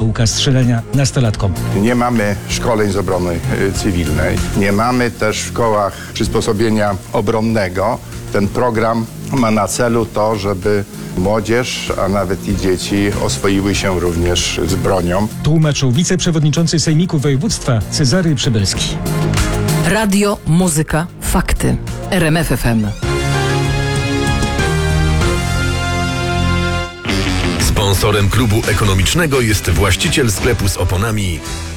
nauka strzelania nastolatkom. Nie mamy szkoleń z obrony cywilnej, nie mamy też w szkołach przysposobienia obronnego. Ten program ma na celu to, żeby młodzież, a nawet i dzieci oswoiły się również z bronią. Tłumaczył wiceprzewodniczący Sejmiku Województwa Cezary Przybylski. Radio, muzyka, fakty. RMF FM. Sponsorem klubu ekonomicznego jest właściciel sklepu z oponami